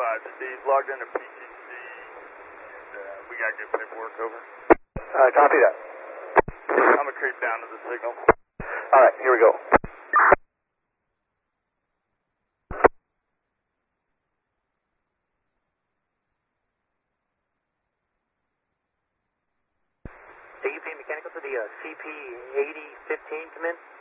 Steve logged into PTC, and we got good paperwork over. Copy that. I'm going to creep down to the signal. All right, here we go. AUP mechanical to the CP 8015, come in.